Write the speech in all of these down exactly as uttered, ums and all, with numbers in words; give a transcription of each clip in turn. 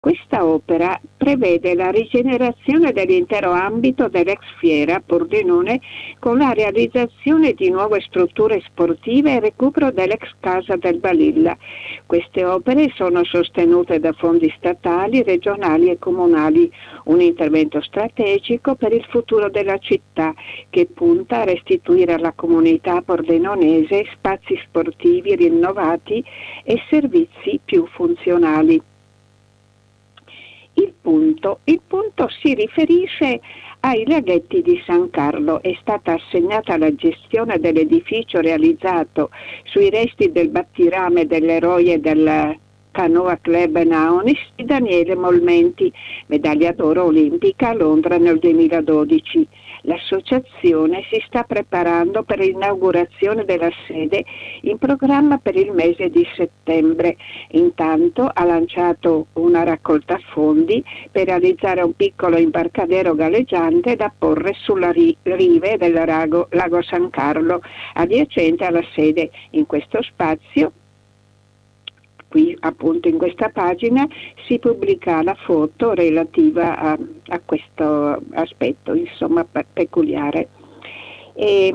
Questa opera prevede la rigenerazione dell'intero ambito dell'ex fiera Pordenone con la realizzazione di nuove strutture sportive e il recupero dell'ex casa del Balilla. Queste opere sono sostenute da fondi statali, regionali e comunali, un intervento strategico per il futuro della città che punta a restituire alla comunità pordenonese spazi sportivi rinnovati e servizi più funzionali. Il punto. Il punto si riferisce ai laghetti di San Carlo. È stata assegnata la gestione dell'edificio realizzato sui resti del battirame dell'eroe del Canoa Club Naonis di Daniele Molmenti, medaglia d'oro olimpica a Londra nel duemiladodici. L'associazione si sta preparando per l'inaugurazione della sede in programma per il mese di settembre. Intanto ha lanciato una raccolta fondi per realizzare un piccolo imbarcadero galleggiante da porre sulla ri- rive del lago, lago San Carlo, adiacente alla sede. In questo spazio, qui appunto in questa pagina, si pubblica la foto relativa a, a questo aspetto, insomma, peculiare. E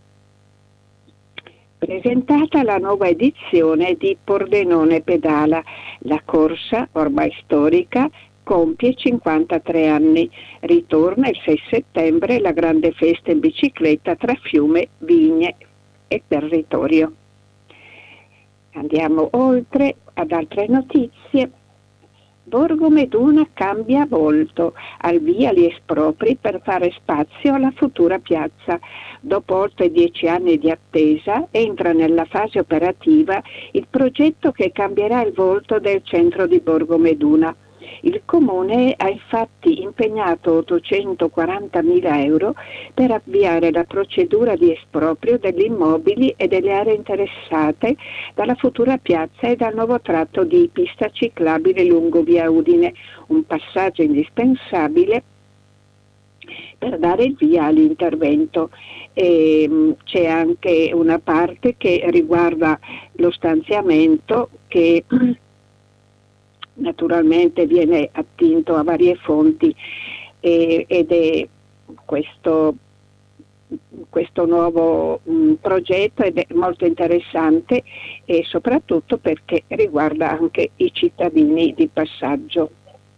presentata la nuova edizione di Pordenone Pedala, la corsa, ormai storica, compie cinquantatré anni. Ritorna il sei settembre la grande festa in bicicletta tra fiume, vigne e territorio. Andiamo oltre ad altre notizie. Borgomeduna cambia volto, al via gli espropri per fare spazio alla futura piazza. Dopo oltre dieci anni di attesa entra nella fase operativa il progetto che cambierà il volto del centro di Borgomeduna. Il Comune ha infatti impegnato ottocentoquarantamila euro per avviare la procedura di esproprio degli immobili e delle aree interessate dalla futura piazza e dal nuovo tratto di pista ciclabile lungo via Udine, un passaggio indispensabile per dare il via all'intervento. E, mh, c'è anche una parte che riguarda lo stanziamento che naturalmente viene attinto a varie fonti eh, ed è questo, questo nuovo mh, progetto ed è molto interessante e soprattutto perché riguarda anche i cittadini di passaggio.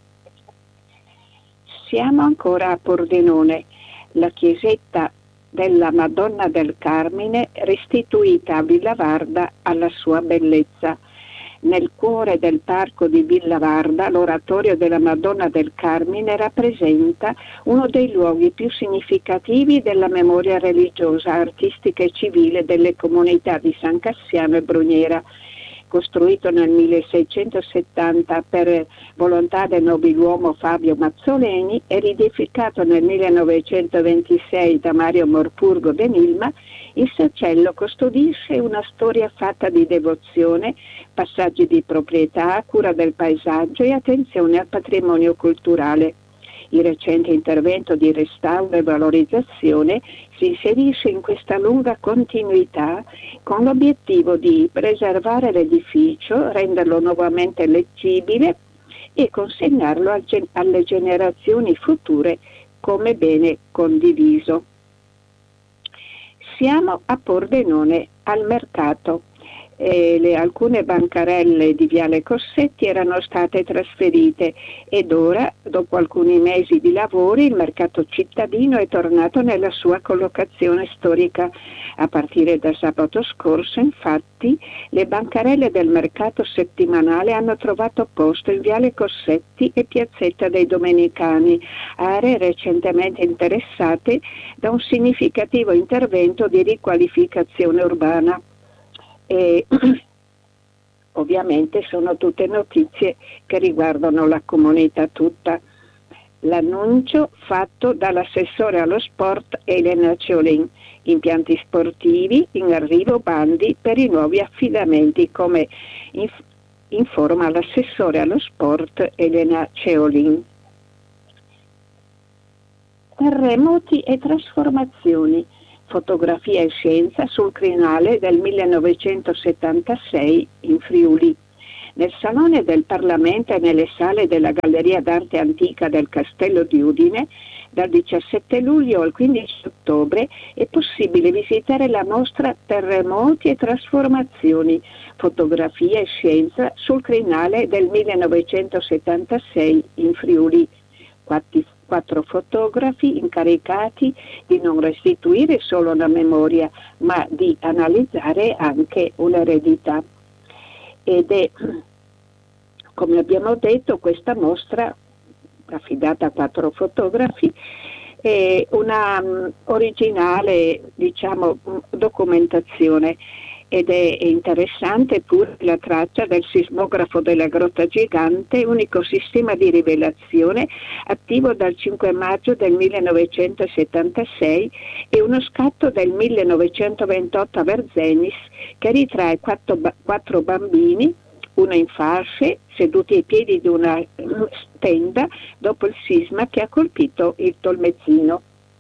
Siamo ancora a Pordenone, la chiesetta della Madonna del Carmine restituita a Villa Varda alla sua bellezza. Nel cuore del parco di Villa Varda, l'oratorio della Madonna del Carmine rappresenta uno dei luoghi più significativi della memoria religiosa, artistica e civile delle comunità di San Cassiano e Brugnera. Costruito nel milleseicentosettanta per volontà del nobiluomo Fabio Mazzoleni e riedificato nel millenovecentoventisei da Mario Morpurgo de Milma, il Sacello custodisce una storia fatta di devozione, passaggi di proprietà, cura del paesaggio e attenzione al patrimonio culturale. Il recente intervento di restauro e valorizzazione si inserisce in questa lunga continuità con l'obiettivo di preservare l'edificio, renderlo nuovamente leggibile e consegnarlo al gen- alle generazioni future come bene condiviso. Siamo a Pordenone, al mercato. E le, alcune bancarelle di Viale Cossetti erano state trasferite ed ora, dopo alcuni mesi di lavori, il mercato cittadino è tornato nella sua collocazione storica. A partire da sabato scorso, infatti, le bancarelle del mercato settimanale hanno trovato posto in Viale Cossetti e Piazzetta dei Domenicani, aree recentemente interessate da un significativo intervento di riqualificazione urbana. E ovviamente sono tutte notizie che riguardano la comunità tutta. L'annuncio fatto dall'assessore allo sport Elena Ceolin: impianti sportivi, in arrivo bandi per i nuovi affidamenti, come inf- informa l'assessore allo sport Elena Ceolin. Terremoti e trasformazioni. Fotografia e scienza sul crinale del millenovecentosettantasei in Friuli. Nel Salone del Parlamento e nelle sale della Galleria d'Arte Antica del Castello di Udine, dal diciassette luglio al quindici ottobre, è possibile visitare la mostra Terremoti e trasformazioni, fotografia e scienza sul crinale del millenovecentosettantasei in Friuli. Quattro, quattro fotografi incaricati di non restituire solo la memoria, ma di analizzare anche un'eredità. Ed è, come abbiamo detto, questa mostra, affidata a quattro fotografi, è una um, originale, diciamo, documentazione, ed è interessante pure la traccia del sismografo della Grotta Gigante, unico sistema di rivelazione attivo dal cinque maggio del millenovecentosettantasei, e uno scatto del millenovecentoventotto a Verzenis che ritrae quattro, quattro bambini, uno in fasce, seduti ai piedi di una tenda dopo il sisma che ha colpito il Tolmezzino.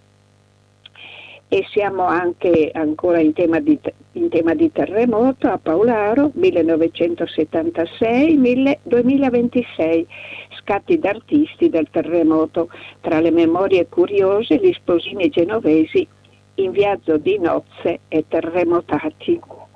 E siamo anche ancora in tema di, in tema di terremoto a Paolaro, millenovecentosettantasei duemilaventisei, scatti d'artisti del terremoto, tra le memorie curiose gli sposini genovesi in viaggio di nozze e terremotati.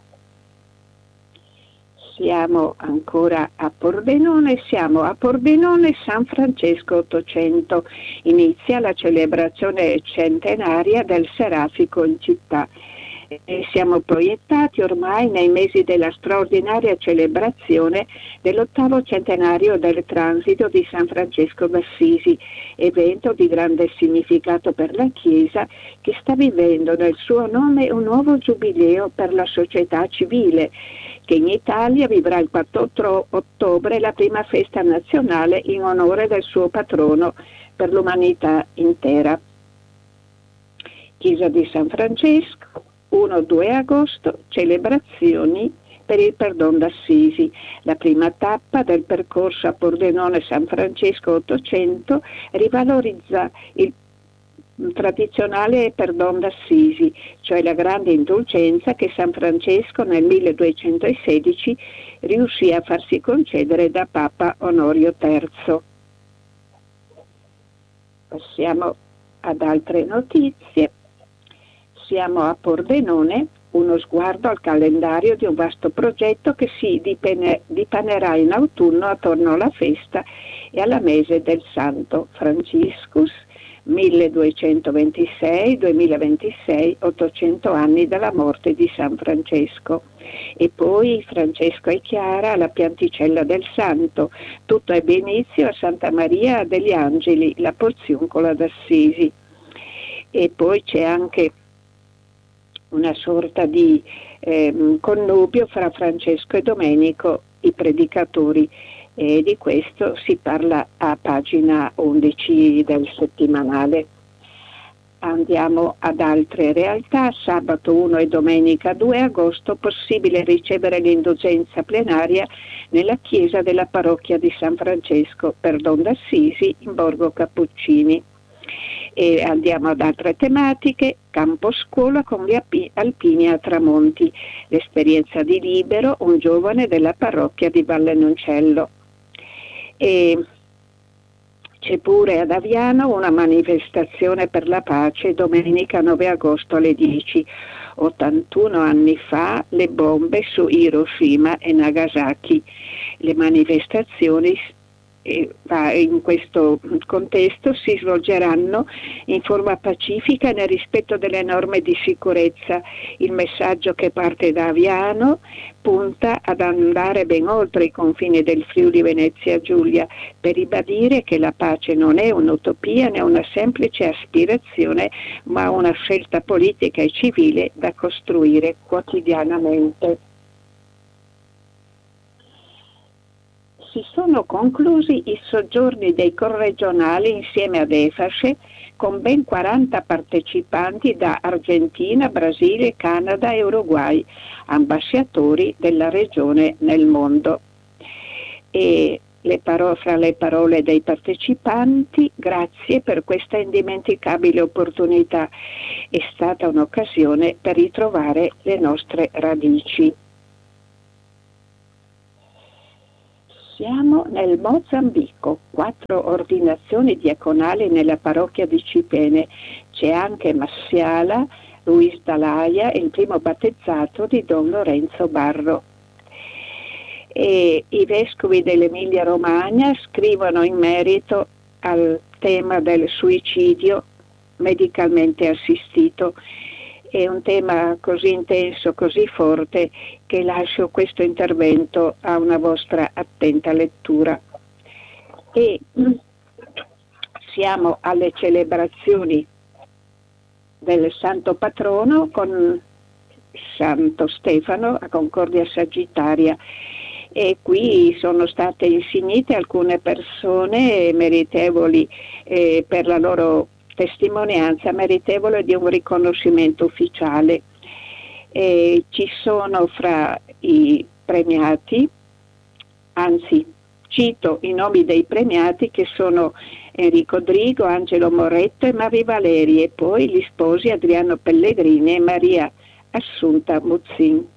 Siamo ancora a Pordenone, siamo a Pordenone, San Francesco ottocento. Inizia la celebrazione centenaria del Serafico in città. E siamo proiettati ormai nei mesi della straordinaria celebrazione dell'ottavo centenario del transito di San Francesco d'Assisi, evento di grande significato per la Chiesa, che sta vivendo nel suo nome un nuovo giubileo per la società civile, che in Italia vivrà il quattro ottobre la prima festa nazionale in onore del suo patrono per l'umanità intera. Chiesa di San Francesco, primo due agosto, celebrazioni per il Perdon d'Assisi. La prima tappa del percorso a Pordenone San Francesco ottocento rivalorizza il tradizionale Perdon d'Assisi, cioè la grande indulgenza che San Francesco nel milleduecentosedici riuscì a farsi concedere da Papa Onorio terzo. Passiamo ad altre notizie. Siamo a Pordenone, uno sguardo al calendario di un vasto progetto che si dipene, dipanerà in autunno attorno alla festa e alla mese del Santo Franciscus, milleduecentoventisei duemilaventisei, ottocento anni dalla morte di San Francesco. E poi Francesco e Chiara, la pianticella del Santo. Tutto ebbe inizio a Santa Maria degli Angeli, la Porziuncola d'Assisi. E poi c'è anche una sorta di eh, connubio fra Francesco e Domenico, i predicatori, e di questo si parla a pagina undici del settimanale. Andiamo ad altre realtà. Sabato uno e domenica due agosto possibile ricevere l'indulgenza plenaria nella chiesa della parrocchia di San Francesco Perdon d'Assisi in Borgo Cappuccini. E andiamo ad altre tematiche. Campo scuola con gli alpini a Tramonti, l'esperienza di Libero, un giovane della parrocchia di Valle Noncello. E c'è pure ad Aviano una manifestazione per la pace domenica nove agosto alle dieci. ottantuno anni fa le bombe su Hiroshima e Nagasaki. Le manifestazioni in questo contesto si svolgeranno in forma pacifica e nel rispetto delle norme di sicurezza. Il messaggio che parte da Aviano punta ad andare ben oltre i confini del Friuli Venezia Giulia per ribadire che la pace non è un'utopia né una semplice aspirazione, ma una scelta politica e civile da costruire quotidianamente. Si sono conclusi i soggiorni dei corregionali insieme ad Efasce, con ben quaranta partecipanti da Argentina, Brasile, Canada e Uruguay, ambasciatori della regione nel mondo. E le parole, fra le parole dei partecipanti, grazie per questa indimenticabile opportunità, è stata un'occasione per ritrovare le nostre radici. Siamo nel Mozambico, quattro ordinazioni diaconali nella parrocchia di Cipene. C'è anche Massiala, Luis Dalaia, il primo battezzato di Don Lorenzo Barro. E i vescovi dell'Emilia Romagna scrivono in merito al tema del suicidio medicalmente assistito. È un tema così intenso, così forte, che lascio questo intervento a una vostra attenta lettura. E siamo alle celebrazioni del Santo Patrono con Santo Stefano a Concordia Sagittaria, e qui sono state insignite alcune persone meritevoli eh, per la loro testimonianza, meritevole di un riconoscimento ufficiale. Eh, ci sono fra i premiati, anzi cito i nomi dei premiati, che sono Enrico Drigo, Angelo Moretto e Marie Valeri, e poi gli sposi Adriano Pellegrini e Maria Assunta Muzzin.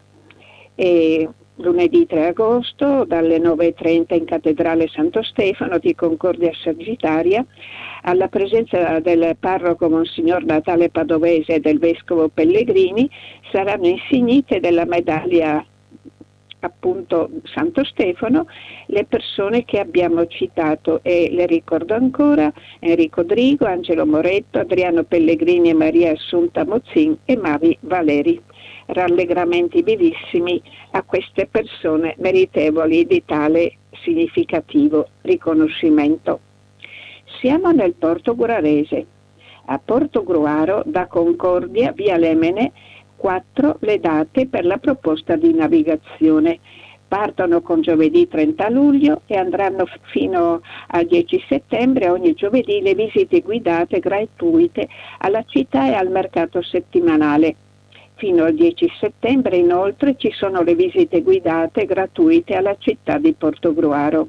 E lunedì tre agosto dalle nove e trenta in Cattedrale Santo Stefano di Concordia Sagittaria, alla presenza del parroco Monsignor Natale Padovese e del vescovo Pellegrini, saranno insignite della medaglia appunto Santo Stefano le persone che abbiamo citato, e le ricordo ancora: Enrico Drigo, Angelo Moretto, Adriano Pellegrini e Maria Assunta Mozzin e Mavi Valeri. Rallegramenti vivissimi a queste persone meritevoli di tale significativo riconoscimento. Siamo nel Porto Gruarese. A Porto Gruaro, da Concordia, via Lemene, quattro le date per la proposta di navigazione. Partono con giovedì trenta luglio e andranno fino al dieci settembre, ogni giovedì, le visite guidate gratuite alla città e al mercato settimanale. Fino al dieci settembre inoltre ci sono le visite guidate gratuite alla città di Portogruaro.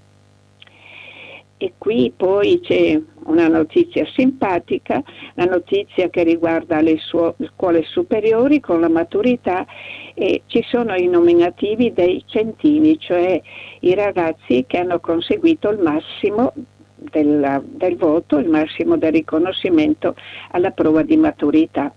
E qui poi c'è una notizia simpatica, la notizia che riguarda le suo- scuole superiori con la maturità, e ci sono i nominativi dei centini, cioè i ragazzi che hanno conseguito il massimo del, del voto, il massimo del riconoscimento alla prova di maturità.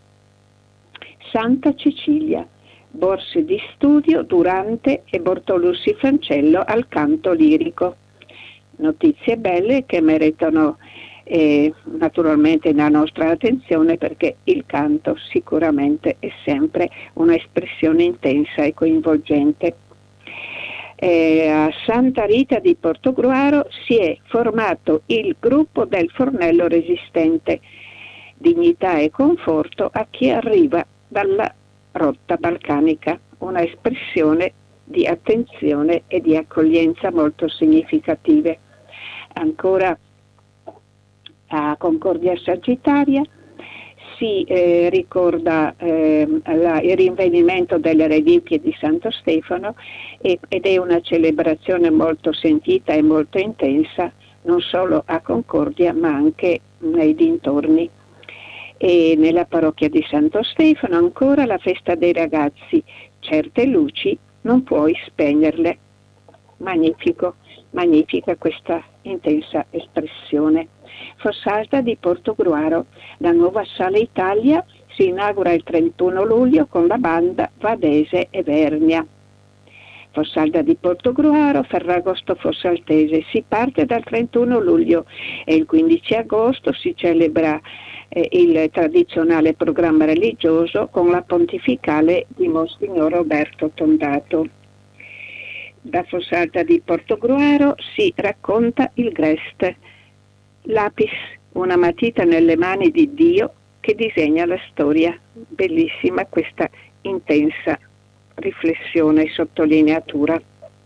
Santa Cecilia, borse di studio Durante e Bortolussi Francello al canto lirico. Notizie belle che meritano eh, naturalmente la nostra attenzione, perché il canto sicuramente è sempre un'espressione intensa e coinvolgente. Eh, a Santa Rita di Portogruaro si è formato il gruppo del Fornello Resistente, dignità e conforto a chi arriva dalla rotta balcanica, una espressione di attenzione e di accoglienza molto significative. Ancora a Concordia Sagittaria si eh, ricorda eh, la, il rinvenimento delle reliquie di Santo Stefano, e, ed è una celebrazione molto sentita e molto intensa, non solo a Concordia ma anche nei dintorni. E nella parrocchia di Santo Stefano ancora la festa dei ragazzi, certe luci non puoi spegnerle. Magnifico, magnifica questa intensa espressione. Fossalta di Portogruaro, la nuova Sala Italia si inaugura il trentuno luglio con la banda Vadese e Vernia. Fossalta di Portogruaro, Ferragosto Fossaltese, si parte dal trentuno luglio e il quindici agosto si celebra eh, il tradizionale programma religioso con la pontificale di Monsignor Roberto Tondato. Da Fossalta di Portogruaro si racconta il Grest, l'Apis, una matita nelle mani di Dio che disegna la storia. Bellissima questa intensa riflessione e sottolineatura.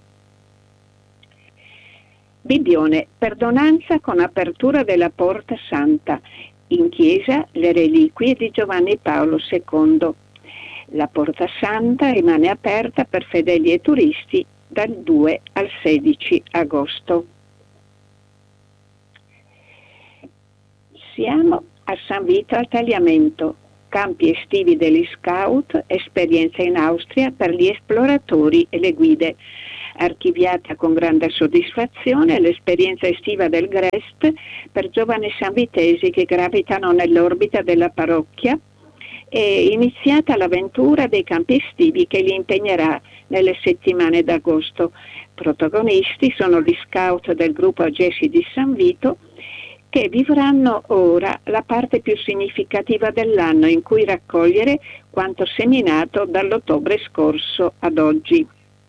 Bibione, perdonanza con apertura della Porta Santa. In chiesa le reliquie di Giovanni Paolo secondo. La Porta Santa rimane aperta per fedeli e turisti dal due al sedici agosto. Siamo a San Vito al Tagliamento, campi estivi degli scout, esperienza in Austria per gli esploratori e le guide. Archiviata con grande soddisfazione l'esperienza estiva del Grest per giovani sanvitesi che gravitano nell'orbita della parrocchia, è iniziata l'avventura dei campi estivi che li impegnerà nelle settimane d'agosto. Protagonisti sono gli scout del gruppo Gessi di San Vito, che vivranno ora la parte più significativa dell'anno in cui raccogliere quanto seminato dall'ottobre scorso ad oggi.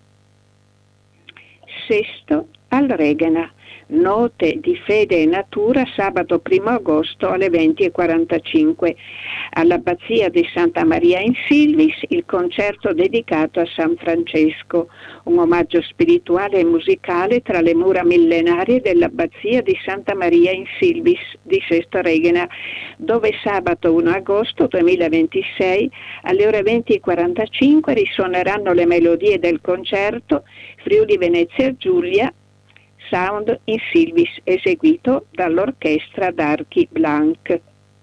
Sesto al Reghena. Note di fede e natura sabato primo agosto alle venti e quarantacinque. All'abbazia di Santa Maria in Silvis il concerto dedicato a San Francesco, un omaggio spirituale e musicale tra le mura millenarie dell'abbazia di Santa Maria in Silvis di Sesto Reghena, dove sabato primo agosto duemilaventisei alle ore venti e quarantacinque risuoneranno le melodie del concerto Friuli Venezia Giulia Sound in Silvis, eseguito dall'orchestra d'Archi Blanc.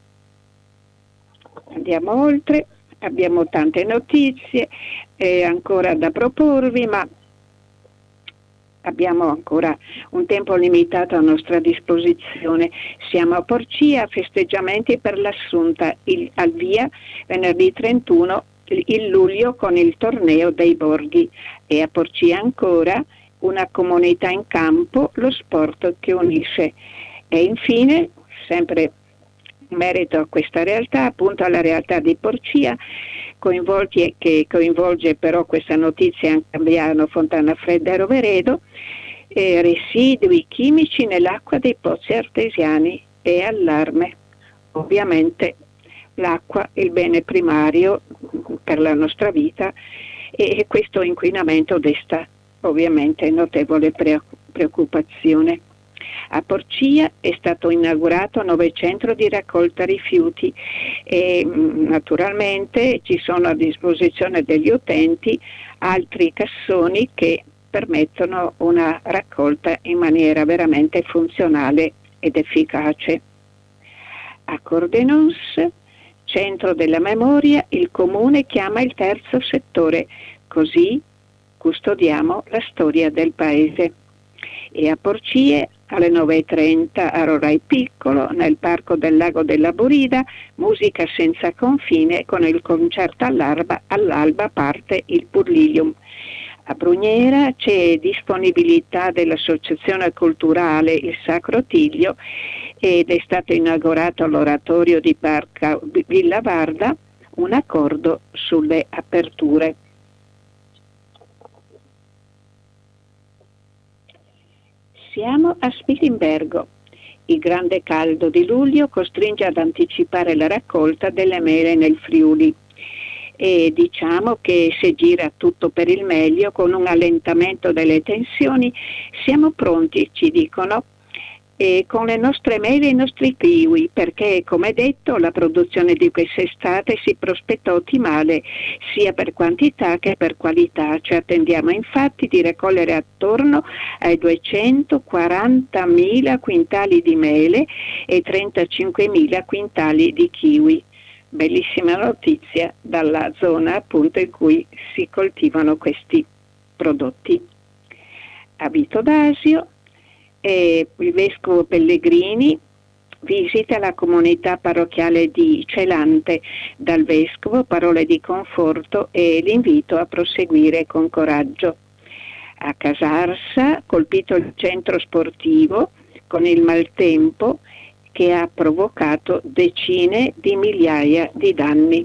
Andiamo oltre, abbiamo tante notizie eh, ancora da proporvi, ma abbiamo ancora un tempo limitato a nostra disposizione. Siamo a Porcia, festeggiamenti per l'Assunta, il, al via venerdì trentuno il luglio con il torneo dei borghi, e a Porcia ancora una comunità in campo, lo sport che unisce. E infine, sempre in merito a questa realtà, appunto alla realtà di Porcia, coinvolti e che coinvolge però questa notizia anche Ambriano, Fontana Fredda e Roveredo, eh, residui chimici nell'acqua dei pozzi artesiani e allarme. Ovviamente l'acqua è il bene primario per la nostra vita e questo inquinamento desta ovviamente notevole preoccupazione. A Porcia è stato inaugurato un nuovo centro di raccolta rifiuti e naturalmente ci sono a disposizione degli utenti altri cassoni che permettono una raccolta in maniera veramente funzionale ed efficace. A Cordenons, centro della memoria, il comune chiama il terzo settore, così custodiamo la storia del paese. E a Porcie alle nove e trenta a Rorai Piccolo, nel parco del lago della Borida, musica senza confine con il concerto all'alba, all'alba parte il Purlilium. A Brugnera c'è disponibilità dell'associazione culturale Il Sacro Tiglio ed è stato inaugurato l'oratorio di Parca Villa Varda, un accordo sulle aperture. Siamo a Spilimbergo. Il grande caldo di luglio costringe ad anticipare la raccolta delle mele nel Friuli e diciamo che se gira tutto per il meglio con un allentamento delle tensioni siamo pronti, ci dicono, e con le nostre mele e i nostri kiwi, perché come detto la produzione di quest'estate si prospetta ottimale sia per quantità che per qualità. Ci attendiamo infatti di raccogliere attorno ai duecentoquarantamila quintali di mele e trentacinquemila quintali di kiwi. Bellissima notizia dalla zona appunto in cui si coltivano questi prodotti. A Vito d'Asio, e il vescovo Pellegrini visita la comunità parrocchiale di Celante. Dal vescovo parole di conforto e l'invito a proseguire con coraggio. A Casarsa, colpito il centro sportivo con il maltempo che ha provocato decine di migliaia di danni.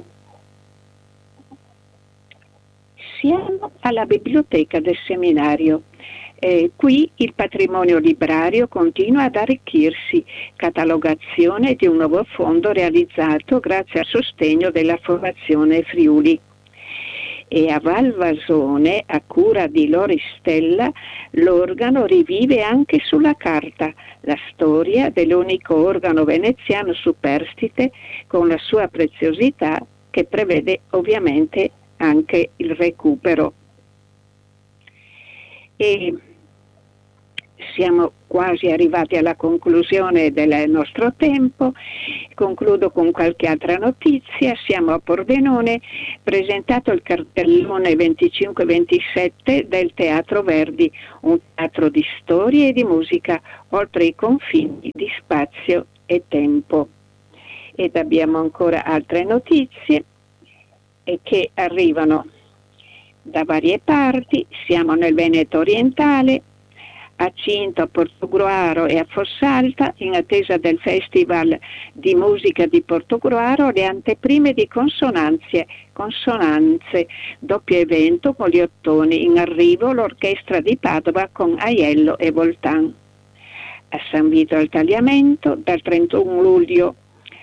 Siamo alla biblioteca del seminario. Eh, qui il patrimonio librario continua ad arricchirsi, catalogazione di un nuovo fondo realizzato grazie al sostegno della Fondazione Friuli. E a Valvasone, a cura di Loris Stella, l'organo rivive anche sulla carta la storia dell'unico organo veneziano superstite con la sua preziosità che prevede ovviamente anche il recupero. E Siamo quasi arrivati alla conclusione del nostro tempo. Concludo con qualche altra notizia. Siamo a Pordenone, presentato il cartellone venticinque ventisette del Teatro Verdi, un teatro di storia e di musica oltre i confini di spazio e tempo. Ed abbiamo ancora altre notizie e che arrivano da varie parti. Siamo nel Veneto orientale, a Cinto, a Portogruaro e a Fossalta, in attesa del Festival di Musica di Portogruaro, le anteprime di Consonanze, Consonanze, doppio evento con gli ottoni. In arrivo l'orchestra di Padova con Aiello e Voltan. A San Vito al Tagliamento, dal trentuno luglio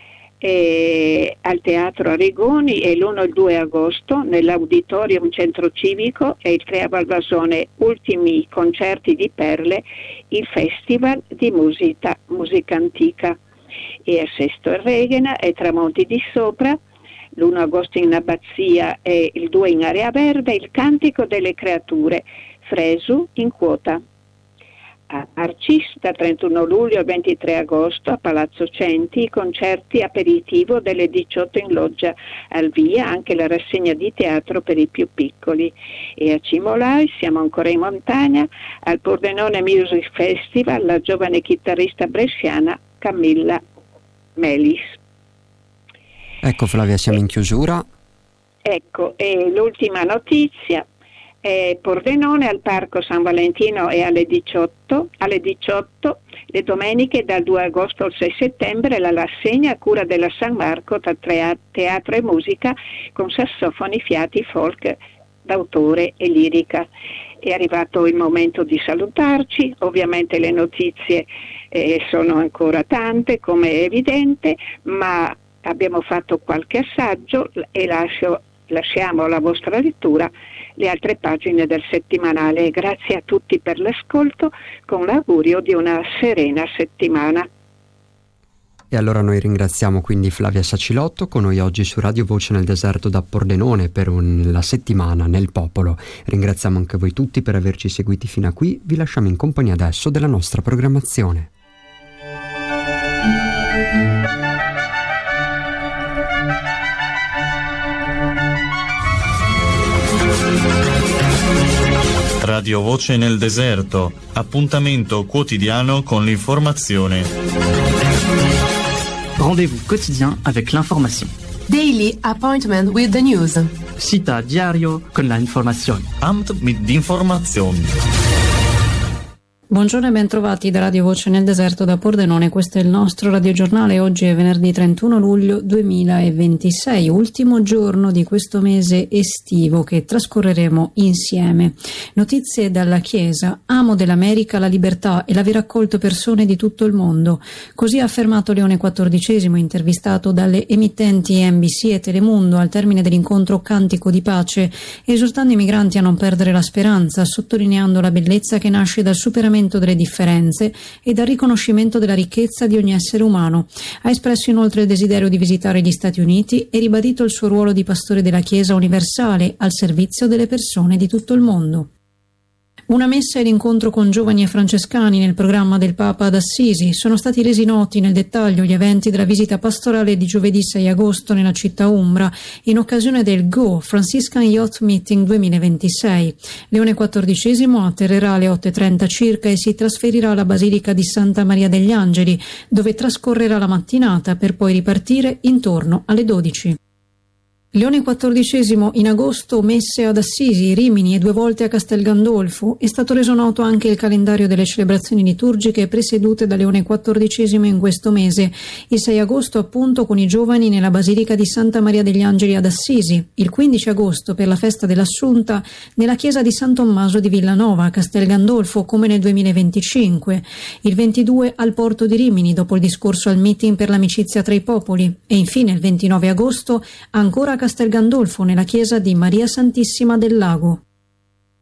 E al Teatro Arrigoni e l'primo e il due agosto nell'Auditorium Centro Civico e il tre a Valvasone, ultimi concerti di Perle, il Festival di Musica, musica Antica. E a Sesto e Reghena e Tramonti di Sopra, l'primo agosto in Abbazia e il due in Area Verde, il Cantico delle Creature, Fresu in quota. A Arcis da trentuno luglio al ventitré agosto a Palazzo Centi i concerti aperitivo delle diciotto in loggia, al via anche la rassegna di teatro per i più piccoli. E a Cimolai, siamo ancora in montagna, al Pordenone Music Festival la giovane chitarrista bresciana Camilla Melis. Ecco Flavia, siamo in chiusura. Ecco, e l'ultima notizia. Eh, Pordenone al Parco San Valentino e alle diciotto, alle diciotto le domeniche dal due agosto al sei settembre la rassegna a cura della San Marco tra teatro e musica con sassofoni, fiati, folk d'autore e lirica. È arrivato il momento di salutarci, ovviamente le notizie eh, sono ancora tante come è evidente, ma abbiamo fatto qualche assaggio e lascio, lasciamo alla vostra lettura le altre pagine del settimanale. Grazie a tutti per l'ascolto, con l'augurio di una serena settimana. E allora noi ringraziamo quindi Flavia Sacilotto, con noi oggi su Radio Voce nel Deserto da Pordenone per un, la settimana nel popolo. Ringraziamo anche voi tutti per averci seguiti fino a qui. Vi lasciamo in compagnia adesso della nostra programmazione. Radio Voce nel Deserto, appuntamento quotidiano con l'informazione. Rendez-vous quotidien avec l'information. Daily appointment with the news. Cita diario con la informazione. Amt mit informazioni. Buongiorno e ben trovati da Radio Voce nel Deserto da Pordenone. Questo è il nostro radiogiornale. Oggi è venerdì trentuno luglio duemilaventisei, ultimo giorno di questo mese estivo che trascorreremo insieme. Notizie dalla Chiesa. Amo dell'America la libertà e l'aver accolto persone di tutto il mondo. Così ha affermato Leone quattordicesimo, intervistato dalle emittenti N B C e Telemundo al termine dell'incontro Cantico di Pace, esortando i migranti a non perdere la speranza, sottolineando la bellezza che nasce dal superamento delle differenze e dal riconoscimento della ricchezza di ogni essere umano. Ha espresso inoltre il desiderio di visitare gli Stati Uniti e ribadito il suo ruolo di pastore della Chiesa universale al servizio delle persone di tutto il mondo. Una messa e l'incontro con giovani e francescani nel programma del Papa ad Assisi. Sono stati resi noti nel dettaglio gli eventi della visita pastorale di giovedì sei agosto nella città umbra in occasione del G O Franciscan Youth Meeting duemilaventisei. Leone quattordicesimo atterrerà alle otto e trenta circa e si trasferirà alla Basilica di Santa Maria degli Angeli, dove trascorrerà la mattinata per poi ripartire intorno alle dodici. Leone quattordicesimo in agosto messe ad Assisi, Rimini e due volte a Castel Gandolfo. È stato reso noto anche il calendario delle celebrazioni liturgiche presiedute da Leone quattordicesimo in questo mese. Il sei agosto appunto con i giovani nella Basilica di Santa Maria degli Angeli ad Assisi, il quindici agosto per la festa dell'Assunta nella chiesa di San Tommaso di Villanova a Castel Gandolfo come nel duemilaventicinque, il ventidue al porto di Rimini dopo il discorso al meeting per l'amicizia tra i popoli e infine il ventinove agosto ancora a Castel Gandolfo nella chiesa di Maria Santissima del Lago.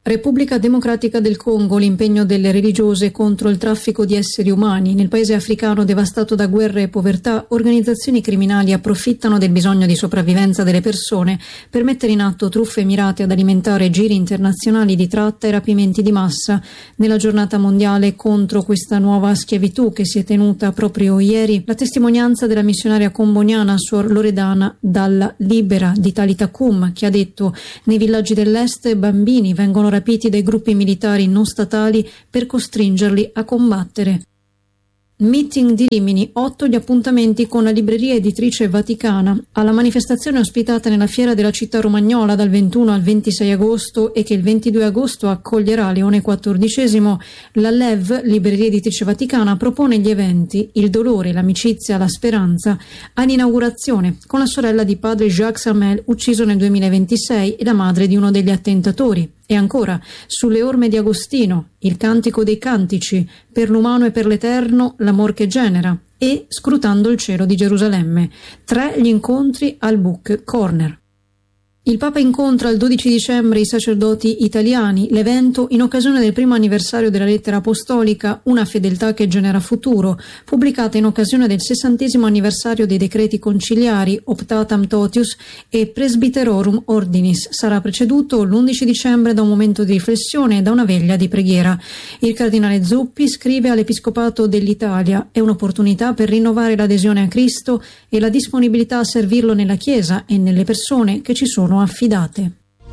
Repubblica Democratica del Congo, l'impegno delle religiose contro il traffico di esseri umani. Nel paese africano devastato da guerre e povertà, organizzazioni criminali approfittano del bisogno di sopravvivenza delle persone per mettere in atto truffe mirate ad alimentare giri internazionali di tratta e rapimenti di massa. Nella giornata mondiale contro questa nuova schiavitù che si è tenuta proprio ieri, la testimonianza della missionaria comboniana Suor Loredana Dalla Libera di Talita Kum, che ha detto: nei villaggi dell'est bambini vengono rapiti dai gruppi militari non statali per costringerli a combattere. Meeting di Rimini, otto gli appuntamenti con la libreria editrice Vaticana. Alla manifestazione ospitata nella fiera della città romagnola dal ventuno al ventisei agosto e che il ventidue agosto accoglierà Leone quattordicesimo, la L E V, libreria editrice Vaticana, propone gli eventi Il dolore, l'amicizia, la speranza, all'inaugurazione con la sorella di padre Jacques Hamel, ucciso nel duemilaventisei, e la madre di uno degli attentatori. E ancora, Sulle orme di Agostino, Il cantico dei cantici, Per l'umano e per l'eterno, L'amor che genera, e Scrutando il cielo di Gerusalemme. Tre gli incontri al Book Corner. Il Papa incontra il dodici dicembre i sacerdoti italiani, l'evento in occasione del primo anniversario della lettera apostolica Una fedeltà che genera futuro, pubblicata in occasione del sessantesimo anniversario dei decreti conciliari Optatam Totius e Presbyterorum Ordinis. Sarà preceduto l'undici dicembre da un momento di riflessione e da una veglia di preghiera. Il cardinale Zuppi scrive all'Episcopato dell'Italia: è un'opportunità per rinnovare l'adesione a Cristo e la disponibilità a servirlo nella Chiesa e nelle persone che ci sono affidate.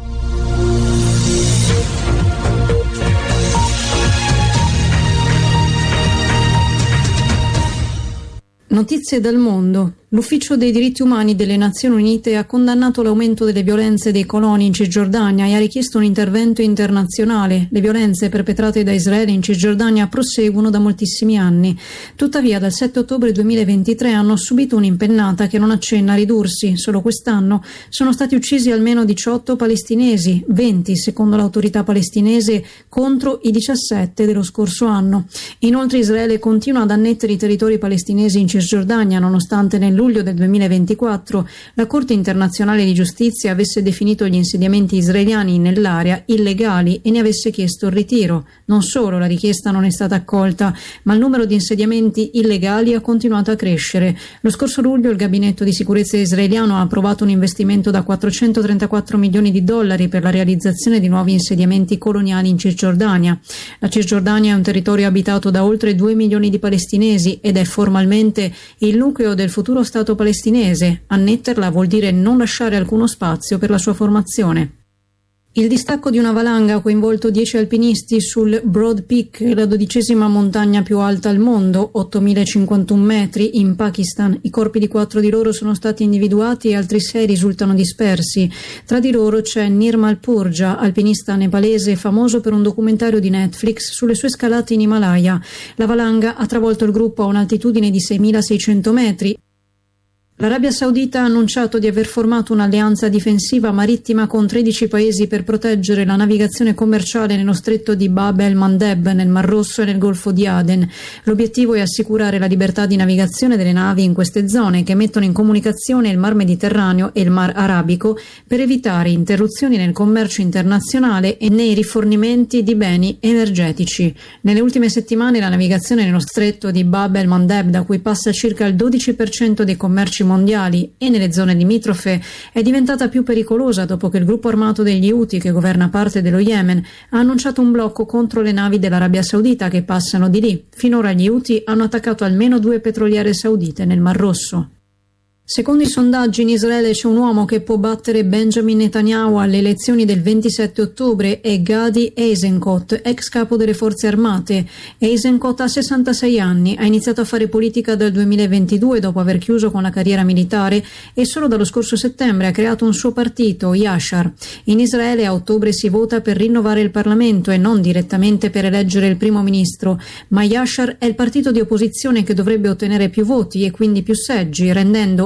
Notizie dal mondo. L'Ufficio dei diritti umani delle Nazioni Unite ha condannato l'aumento delle violenze dei coloni in Cisgiordania e ha richiesto un intervento internazionale. Le violenze perpetrate da Israele in Cisgiordania proseguono da moltissimi anni. Tuttavia, dal sette ottobre duemilaventitré hanno subito un'impennata che non accenna a ridursi. Solo quest'anno sono stati uccisi almeno diciotto palestinesi, venti secondo l'autorità palestinese contro i diciassette dello scorso anno. Inoltre Israele continua ad annettere i territori palestinesi in Cisgiordania, nonostante nel luglio del duemilaventiquattro la Corte internazionale di giustizia avesse definito gli insediamenti israeliani nell'area illegali e ne avesse chiesto il ritiro. Non solo la richiesta non è stata accolta, ma il numero di insediamenti illegali ha continuato a crescere. Lo scorso luglio il gabinetto di sicurezza israeliano ha approvato un investimento da quattrocentotrentaquattro milioni di dollari per la realizzazione di nuovi insediamenti coloniali in Cisgiordania. La Cisgiordania è un territorio abitato da oltre due milioni di palestinesi ed è formalmente il nucleo del futuro Stato palestinese. Annetterla vuol dire non lasciare alcuno spazio per la sua formazione. Il distacco di una valanga ha coinvolto dieci alpinisti sul Broad Peak, la dodicesima montagna più alta al mondo, ottomilacinquantuno metri, in Pakistan. I corpi di quattro di loro sono stati individuati e altri sei risultano dispersi. Tra di loro c'è Nirmal Purja, alpinista nepalese famoso per un documentario di Netflix sulle sue scalate in Himalaya. La valanga ha travolto il gruppo a un'altitudine di seimilaseicento metri. L'Arabia Saudita ha annunciato di aver formato un'alleanza difensiva marittima con tredici paesi per proteggere la navigazione commerciale nello stretto di Bab el-Mandeb, nel Mar Rosso e nel Golfo di Aden. L'obiettivo è assicurare la libertà di navigazione delle navi in queste zone che mettono in comunicazione il Mar Mediterraneo e il Mar Arabico per evitare interruzioni nel commercio internazionale e nei rifornimenti di beni energetici. Nelle ultime settimane la navigazione nello stretto di Bab el-Mandeb, da cui passa circa il dodici per cento dei commerci mondiali, e nelle zone limitrofe è diventata più pericolosa dopo che il gruppo armato degli Houthi, che governa parte dello Yemen, ha annunciato un blocco contro le navi dell'Arabia Saudita che passano di lì. Finora gli Houthi hanno attaccato almeno due petroliere saudite nel Mar Rosso. Secondo i sondaggi in Israele c'è un uomo che può battere Benjamin Netanyahu alle elezioni del ventisette ottobre, è Gadi Eisenkot, ex capo delle forze armate. Eisenkot ha sessantasei anni, ha iniziato a fare politica dal duemilaventidue dopo aver chiuso con la carriera militare e solo dallo scorso settembre ha creato un suo partito, Yashar. In Israele a ottobre si vota per rinnovare il Parlamento e non direttamente per eleggere il primo ministro, ma Yashar è il partito di opposizione che dovrebbe ottenere più voti e quindi più seggi, rendendo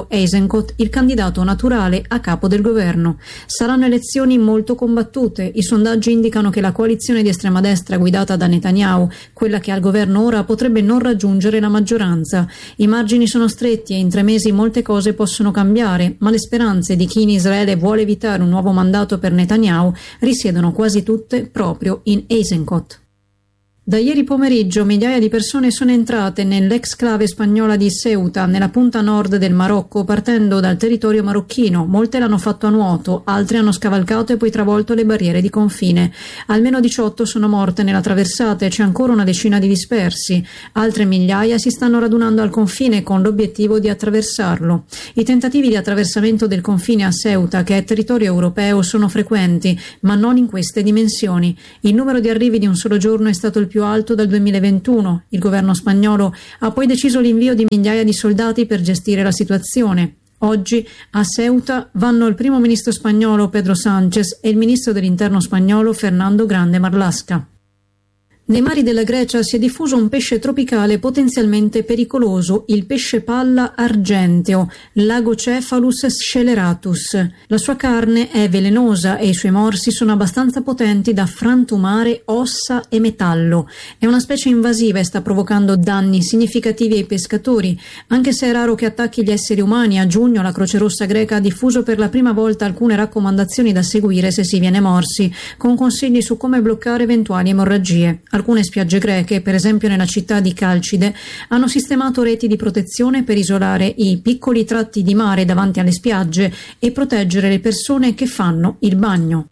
Eisenkot il candidato naturale a capo del governo. Saranno elezioni molto combattute. I sondaggi indicano che la coalizione di estrema destra guidata da Netanyahu, quella che ha il governo ora, potrebbe non raggiungere la maggioranza. I margini sono stretti e in tre mesi molte cose possono cambiare, ma le speranze di chi in Israele vuole evitare un nuovo mandato per Netanyahu risiedono quasi tutte proprio in Eisenkot. Da ieri pomeriggio migliaia di persone sono entrate nell'exclave spagnola di Ceuta, nella punta nord del Marocco, partendo dal territorio marocchino. Molte l'hanno fatto a nuoto, altre hanno scavalcato e poi travolto le barriere di confine. Almeno diciotto sono morte nella traversata e c'è ancora una decina di dispersi. Altre migliaia si stanno radunando al confine con l'obiettivo di attraversarlo. I tentativi di attraversamento del confine a Ceuta, che è territorio europeo, sono frequenti, ma non in queste dimensioni. Il numero di arrivi di un solo giorno è stato il più alto dal duemilaventuno. Il governo spagnolo ha poi deciso l'invio di migliaia di soldati per gestire la situazione. Oggi a Ceuta vanno il primo ministro spagnolo Pedro Sánchez e il ministro dell'interno spagnolo Fernando Grande Marlaska. Nei mari della Grecia si è diffuso un pesce tropicale potenzialmente pericoloso, il pesce palla argenteo, Lagocephalus sceleratus. La sua carne è velenosa e i suoi morsi sono abbastanza potenti da frantumare ossa e metallo. È una specie invasiva e sta provocando danni significativi ai pescatori. Anche se è raro che attacchi gli esseri umani, a giugno la Croce Rossa greca ha diffuso per la prima volta alcune raccomandazioni da seguire se si viene morsi, con consigli su come bloccare eventuali emorragie. Alcune spiagge greche, per esempio nella città di Calcide, hanno sistemato reti di protezione per isolare i piccoli tratti di mare davanti alle spiagge e proteggere le persone che fanno il bagno.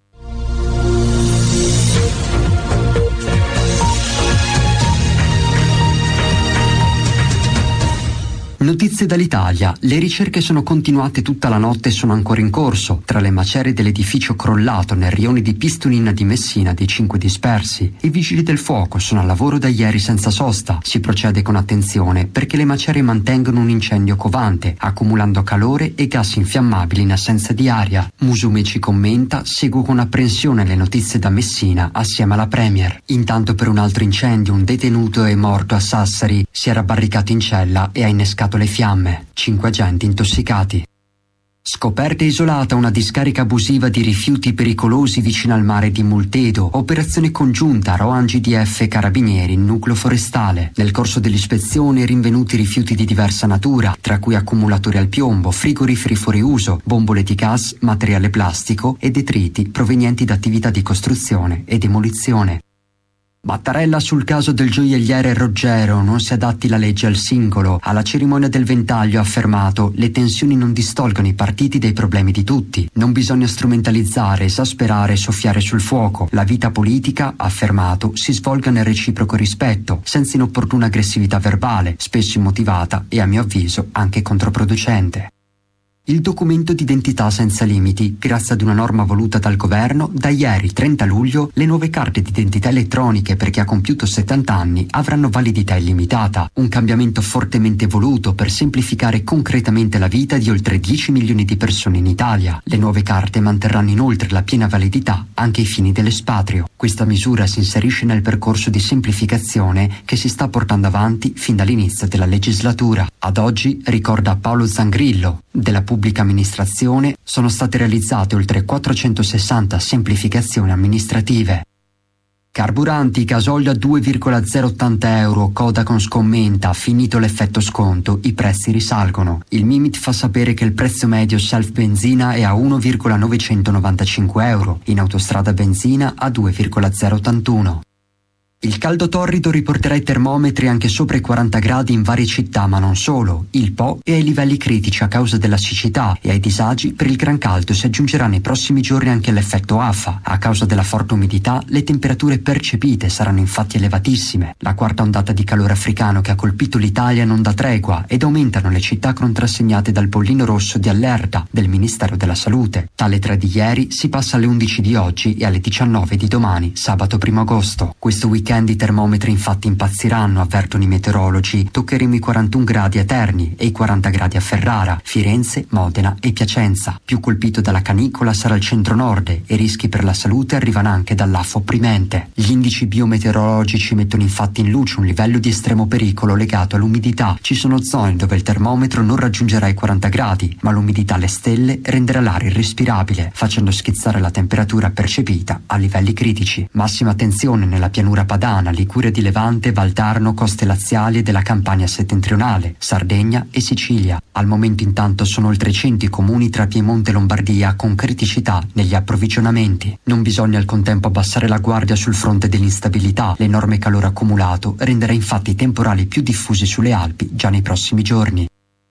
Notizie dall'Italia. Le ricerche sono continuate tutta la notte e sono ancora in corso. Tra le macerie dell'edificio crollato nel rione di Pistolina di Messina dei cinque dispersi, i vigili del fuoco sono al lavoro da ieri senza sosta. Si procede con attenzione perché le macerie mantengono un incendio covante, accumulando calore e gas infiammabili in assenza di aria. Musumi ci commenta: seguo con apprensione le notizie da Messina assieme alla Premier. Intanto per un altro incendio un detenuto è morto a Sassari, si era barricato in cella e ha innescato le fiamme, cinque agenti intossicati. Scoperta isolata una discarica abusiva di rifiuti pericolosi vicino al mare di Multedo. Operazione congiunta Roan G D F e Carabinieri, nucleo forestale. Nel corso dell'ispezione rinvenuti rifiuti di diversa natura, tra cui accumulatori al piombo, frigoriferi fuori uso, bombole di gas, materiale plastico e detriti provenienti da attività di costruzione e demolizione. Mattarella sul caso del gioielliere Roggero: non si adatti la legge al singolo. Alla cerimonia del ventaglio ha affermato: le tensioni non distolgono i partiti dai problemi di tutti, non bisogna strumentalizzare, esasperare e soffiare sul fuoco. La vita politica, ha affermato, si svolga nel reciproco rispetto, senza inopportuna aggressività verbale, spesso immotivata e a mio avviso anche controproducente. Il documento d'identità senza limiti. Grazie ad una norma voluta dal governo, da ieri trenta luglio le nuove carte d'identità elettroniche per chi ha compiuto settanta anni avranno validità illimitata. Un cambiamento fortemente voluto per semplificare concretamente la vita di oltre dieci milioni di persone in Italia. Le nuove carte manterranno inoltre la piena validità anche ai fini dell'espatrio. Questa misura si inserisce nel percorso di semplificazione che si sta portando avanti fin dall'inizio della legislatura. Ad oggi, ricorda Paolo Zangrillo, della pubblica amministrazione sono state realizzate oltre quattrocentosessanta semplificazioni amministrative. Carburanti, gasolio a due virgola zero ottanta euro, Codacons commenta: finito l'effetto sconto, i prezzi risalgono. Il Mimit fa sapere che il prezzo medio self benzina è a uno virgola novecentonovantacinque euro, in autostrada benzina a due virgola zero ottantuno. Il caldo torrido riporterà i termometri anche sopra i quaranta gradi in varie città, ma non solo. Il Po è ai livelli critici a causa della siccità e ai disagi per il gran caldo si aggiungerà nei prossimi giorni anche l'effetto afa. A causa della forte umidità, le temperature percepite saranno infatti elevatissime. La quarta ondata di calore africano che ha colpito l'Italia non dà tregua ed aumentano le città contrassegnate dal bollino rosso di allerta del Ministero della Salute. Dalle tre di ieri si passa alle undici di oggi e alle diciannove di domani, sabato primo agosto. Questo weekend weekend i termometri infatti impazziranno, avvertono i meteorologi. Toccheremo i quarantuno gradi a Terni e i quaranta gradi a Ferrara, Firenze, Modena e Piacenza. Più colpito dalla canicola sarà il centro-nord e rischi per la salute arrivano anche dall'afa opprimente. Gli indici biometeorologici mettono infatti in luce un livello di estremo pericolo legato all'umidità. Ci sono zone dove il termometro non raggiungerà i quaranta gradi, ma l'umidità alle stelle renderà l'aria irrespirabile, facendo schizzare la temperatura percepita a livelli critici. Massima attenzione nella pianura padana, Liguria di Levante, Valdarno, coste laziali e della Campania settentrionale, Sardegna e Sicilia. Al momento intanto sono oltre cento i comuni tra Piemonte e Lombardia con criticità negli approvvigionamenti. Non bisogna al contempo abbassare la guardia sul fronte dell'instabilità. L'enorme calore accumulato renderà infatti i temporali più diffusi sulle Alpi già nei prossimi giorni.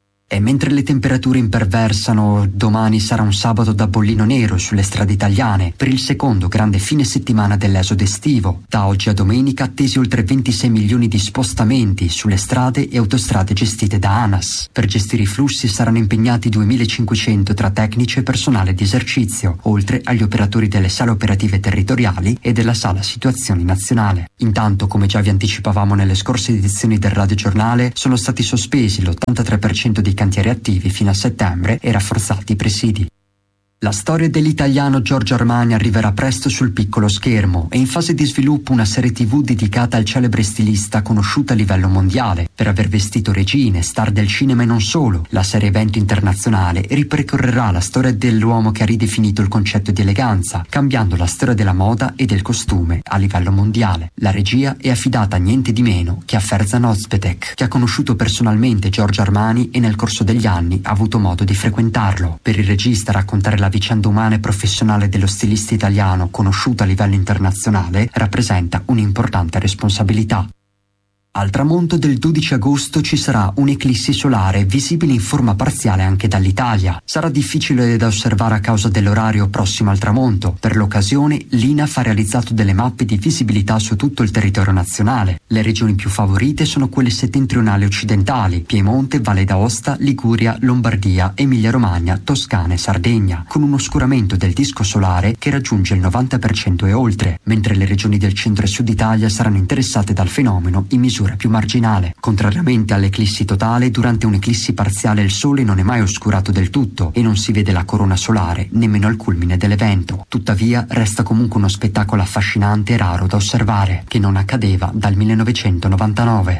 E mentre le temperature imperversano, domani sarà un sabato da bollino nero sulle strade italiane per il secondo grande fine settimana dell'esodo estivo. Da oggi a domenica attesi oltre ventisei milioni di spostamenti sulle strade e autostrade gestite da ANAS. Per gestire i flussi saranno impegnati duemilacinquecento tra tecnici e personale di esercizio, oltre agli operatori delle sale operative territoriali e della sala situazioni nazionale. Intanto, come già vi anticipavamo nelle scorse edizioni del Radio Giornale, sono stati sospesi l'ottantatré per cento di cantieri attivi fino a settembre e rafforzati i presidi. La storia dell'italiano Giorgio Armani arriverà presto sul piccolo schermo. È in fase di sviluppo una serie tivù dedicata al celebre stilista conosciuto a livello mondiale per aver vestito regine, star del cinema e non solo. La serie evento internazionale ripercorrerà la storia dell'uomo che ha ridefinito il concetto di eleganza, cambiando la storia della moda e del costume a livello mondiale. La regia è affidata a niente di meno che a Ferzan Özpetek, che ha conosciuto personalmente Giorgio Armani e nel corso degli anni ha avuto modo di frequentarlo. Per il regista raccontare la La vicenda umana e professionale dello stilista italiano conosciuto a livello internazionale rappresenta un'importante responsabilità. Al tramonto del dodici agosto ci sarà un'eclissi solare visibile in forma parziale anche dall'Italia. Sarà difficile da osservare a causa dell'orario prossimo al tramonto. Per l'occasione l'I N A F ha realizzato delle mappe di visibilità su tutto il territorio nazionale. Le regioni più favorite sono quelle settentrionali e occidentali: Piemonte, Valle d'Aosta, Liguria, Lombardia, Emilia-Romagna, Toscana e Sardegna, con un oscuramento del disco solare che raggiunge il novanta per cento e oltre, mentre le regioni del centro e sud Italia saranno interessate dal fenomeno in misura più marginale. Contrariamente all'eclissi totale, durante un'eclissi parziale il sole non è mai oscurato del tutto e non si vede la corona solare nemmeno al culmine dell'evento. Tuttavia resta comunque uno spettacolo affascinante e raro da osservare, che non accadeva dal millenovecentonovantanove.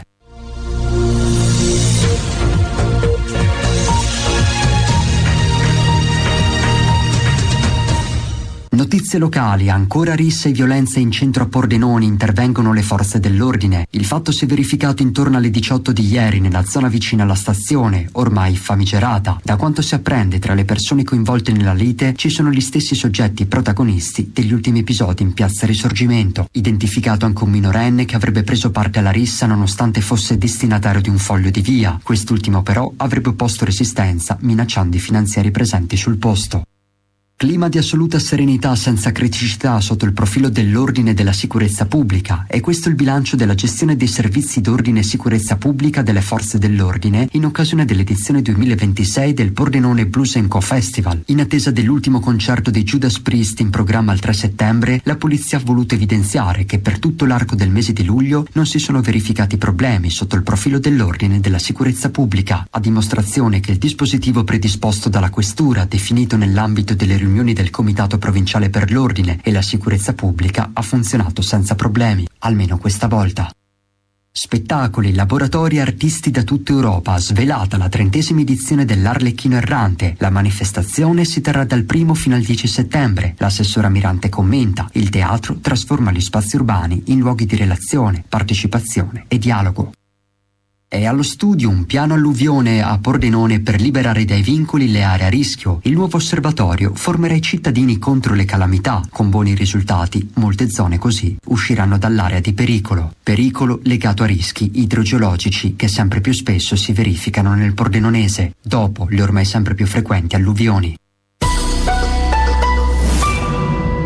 Notizie locali, ancora risse e violenze in centro a Pordenone, intervengono le forze dell'ordine. Il fatto si è verificato intorno alle diciotto di ieri nella zona vicina alla stazione, ormai famigerata. Da quanto si apprende, tra le persone coinvolte nella lite ci sono gli stessi soggetti protagonisti degli ultimi episodi in piazza Risorgimento. Identificato anche un minorenne che avrebbe preso parte alla rissa nonostante fosse destinatario di un foglio di via. Quest'ultimo però avrebbe opposto resistenza, minacciando i finanzieri presenti sul posto. Clima di assoluta serenità senza criticità sotto il profilo dell'ordine e della sicurezza pubblica. È questo il bilancio della gestione dei servizi d'ordine e sicurezza pubblica delle forze dell'ordine in occasione dell'edizione duemilaventisei del Pordenone Blues and Co Festival. In attesa dell'ultimo concerto di Judas Priest in programma il tre settembre, la polizia ha voluto evidenziare che per tutto l'arco del mese di luglio non si sono verificati problemi sotto il profilo dell'ordine e della sicurezza pubblica, a dimostrazione che il dispositivo predisposto dalla Questura, definito nell'ambito delle riunioni riunioni del Comitato Provinciale per l'Ordine e la Sicurezza Pubblica, ha funzionato senza problemi, almeno questa volta. Spettacoli, laboratori, artisti da tutta Europa, svelata la trentesima edizione dell'Arlecchino Errante. La manifestazione si terrà dal primo fino al dieci settembre. L'assessora Mirante commenta: il teatro trasforma gli spazi urbani in luoghi di relazione, partecipazione e dialogo. È allo studio un piano alluvione a Pordenone per liberare dai vincoli le aree a rischio. Il nuovo osservatorio formerà i cittadini contro le calamità. Con buoni risultati, molte zone così usciranno dall'area di pericolo. Pericolo legato a rischi idrogeologici che sempre più spesso si verificano nel pordenonese, dopo le ormai sempre più frequenti alluvioni.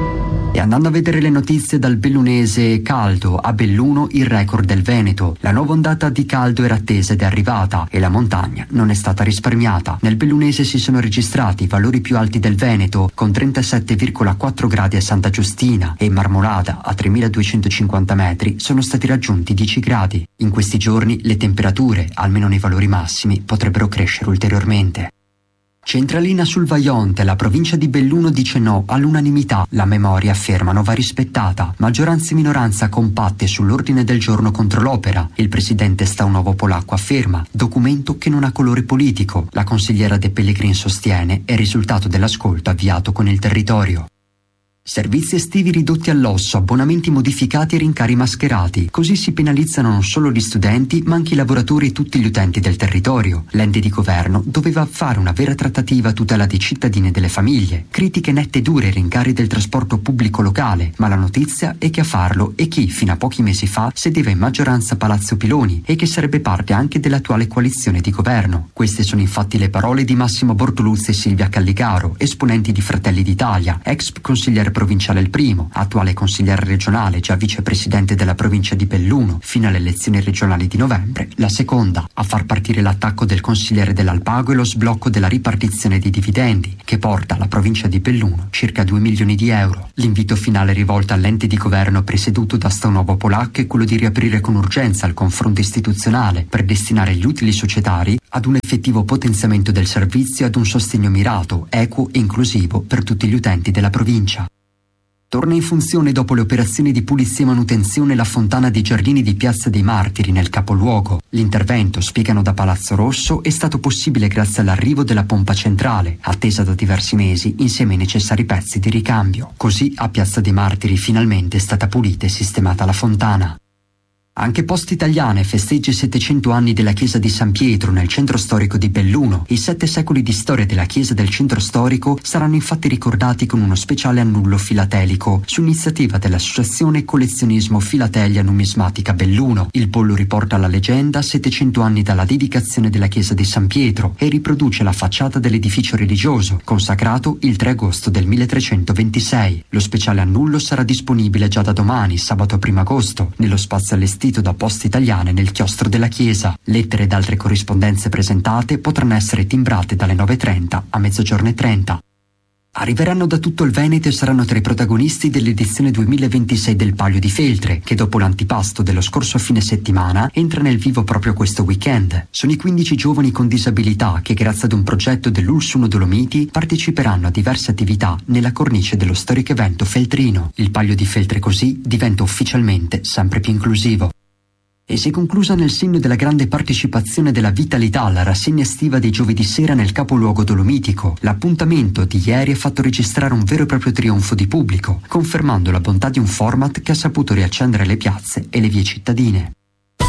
E andando a vedere le notizie dal bellunese caldo, a Belluno il record del Veneto. La nuova ondata di caldo era attesa ed è arrivata e la montagna non è stata risparmiata. Nel bellunese si sono registrati i valori più alti del Veneto, con trentasette virgola quattro gradi a Santa Giustina, e in Marmolada, a tremiladuecentocinquanta metri, sono stati raggiunti dieci gradi. In questi giorni le temperature, almeno nei valori massimi, potrebbero crescere ulteriormente. Centralina sul Vaionte, la provincia di Belluno dice no all'unanimità. La memoria, affermano, va rispettata. Maggioranza e minoranza compatte sull'ordine del giorno contro l'opera. Il presidente Staunovo polacco afferma: documento che non ha colore politico. La consigliera De Pellegrin sostiene è il risultato dell'ascolto avviato con il territorio. Servizi estivi ridotti all'osso, abbonamenti modificati e rincari mascherati. Così si penalizzano non solo gli studenti, ma anche i lavoratori e tutti gli utenti del territorio. L'ente di governo doveva fare una vera trattativa a tutela dei cittadini e delle famiglie. Critiche nette e dure ai rincari del trasporto pubblico locale, ma la notizia è che a farlo è chi, fino a pochi mesi fa, sedeva in maggioranza a Palazzo Piloni e che sarebbe parte anche dell'attuale coalizione di governo. Queste sono infatti le parole di Massimo Bortoluzzi e Silvia Calligaro, esponenti di Fratelli d'Italia, ex consigliere provinciale il primo, attuale consigliere regionale, già vicepresidente della provincia di Belluno, fino alle elezioni regionali di novembre, la seconda, a far partire l'attacco del consigliere dell'Alpago e lo sblocco della ripartizione dei dividendi, che porta alla provincia di Belluno circa due milioni di euro. L'invito finale rivolto all'ente di governo presieduto da Staunovo polacco è quello di riaprire con urgenza il confronto istituzionale per destinare gli utili societari ad un effettivo potenziamento del servizio e ad un sostegno mirato, equo e inclusivo per tutti gli utenti della provincia. Torna in funzione dopo le operazioni di pulizia e manutenzione la fontana dei giardini di Piazza dei Martiri nel capoluogo. L'intervento, spiegano da Palazzo Rosso, è stato possibile grazie all'arrivo della pompa centrale, attesa da diversi mesi insieme ai necessari pezzi di ricambio. Così a Piazza dei Martiri finalmente è stata pulita e sistemata la fontana. Anche Poste Italiane festeggia i settecento anni della chiesa di San Pietro nel centro storico di Belluno. I sette secoli di storia della chiesa del centro storico saranno infatti ricordati con uno speciale annullo filatelico su iniziativa dell'associazione Collezionismo Filatelia Numismatica Belluno. Il pollo riporta la leggenda settecento anni dalla dedicazione della chiesa di San Pietro e riproduce la facciata dell'edificio religioso consacrato il tre agosto del milletrecentoventisei. Lo speciale annullo sarà disponibile già da domani, sabato primo agosto, nello spazio allestito da Poste Italiane nel chiostro della chiesa. Lettere ed altre corrispondenze presentate potranno essere timbrate dalle nove e trenta a mezzogiorno e trenta. Arriveranno da tutto il Veneto e saranno tra i protagonisti dell'edizione duemilaventisei del Palio di Feltre, che dopo l'antipasto dello scorso fine settimana entra nel vivo proprio questo weekend. Sono i quindici giovani con disabilità che, grazie ad un progetto dell'Ulsuno Dolomiti, parteciperanno a diverse attività nella cornice dello storico evento feltrino. Il Palio di Feltre così diventa ufficialmente sempre più inclusivo. E si è conclusa nel segno della grande partecipazione della vitalità alla rassegna estiva dei giovedì sera nel capoluogo dolomitico. L'appuntamento di ieri ha fatto registrare un vero e proprio trionfo di pubblico, confermando la bontà di un format che ha saputo riaccendere le piazze e le vie cittadine.